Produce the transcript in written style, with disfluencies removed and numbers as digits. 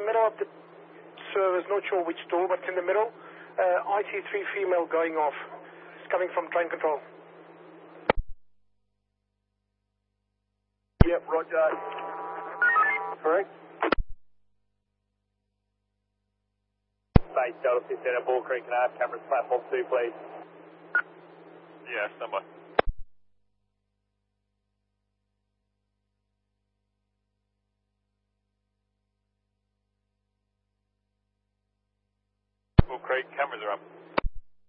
middle of the service, not sure which door, but it's in the middle. IT3 female going off. It's coming from train control. Yep, roger. Correct. Base Delta 15 at Bull Creek and have cameras platform 2, please. Yeah, stand by. Bull Creek, cameras are up.